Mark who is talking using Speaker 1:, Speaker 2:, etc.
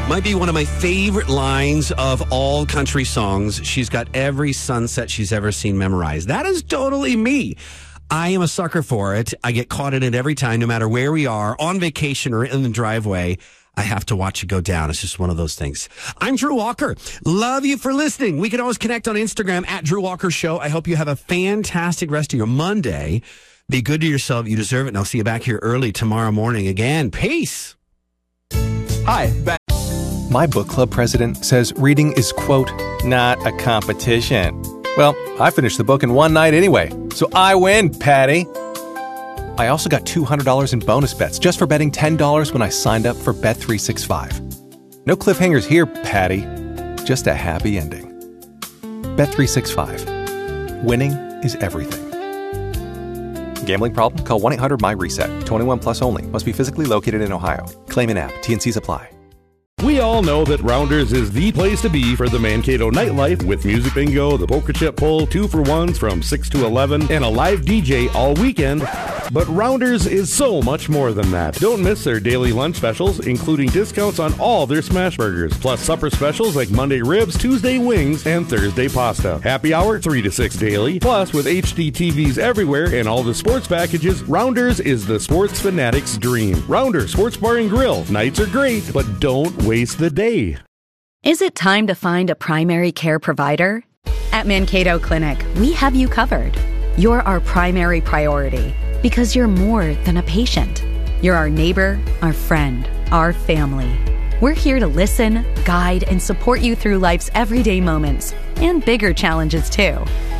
Speaker 1: Might be one of my favorite lines of all country songs. She's got every sunset she's ever seen memorized. That is totally me. I am a sucker for it. I get caught in it every time, no matter where we are, on vacation or in the driveway. I have to watch it go down. It's just one of those things. I'm Drew Walker. Love you for listening. We can always connect on Instagram at Drew Walker Show. I hope you have a fantastic rest of your Monday. Be good to yourself. You deserve it. And I'll see you back here early tomorrow morning again. Peace.
Speaker 2: Hi. My book club president says reading is, quote, not a competition. Well, I finished the book in one night anyway, so I win, Patty. I also got $200 in bonus bets just for betting $10 when I signed up for Bet365. No cliffhangers here, Patty. Just a happy ending. Bet365. Winning is everything. Gambling problem? Call 1-800-MY-RESET. 21 plus only. Must be physically located in Ohio. Claim in app. T&Cs apply.
Speaker 3: We all know that Rounders is the place to be for the Mankato nightlife with music bingo, the poker chip pull, 2-for-1s from 6 to 11, and a live DJ all weekend. But Rounders is so much more than that. Don't miss their daily lunch specials, including discounts on all their smash burgers, plus supper specials like Monday ribs, Tuesday wings, and Thursday pasta. Happy hour 3 to 6 daily. Plus, with HD TVs everywhere and all the sports packages, Rounders is the sports fanatic's dream. Rounders Sports Bar and Grill. Nights are great, but don't waste the day.
Speaker 4: Is it time to find a primary care provider? At Mankato Clinic, we have you covered. You're our primary priority because you're more than a patient. You're our neighbor, our friend, our family. We're here to listen, guide, and support you through life's everyday moments and bigger challenges too.